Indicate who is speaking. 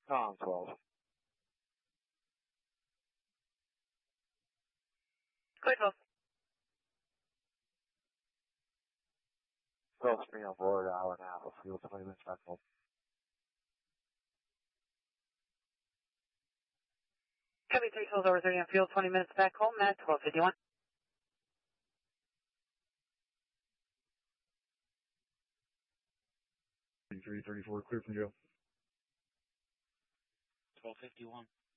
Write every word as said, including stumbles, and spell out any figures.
Speaker 1: Tom twelve.
Speaker 2: Clear twelve.
Speaker 1: twelve Spring on board, hour and a half of fuel, twenty minutes back home.
Speaker 2: Copy three twelve over thirty on fuel, twenty minutes back home at twelve fifty-one.
Speaker 3: three thirty-four, clear from Joe.
Speaker 4: twelve fifty-one.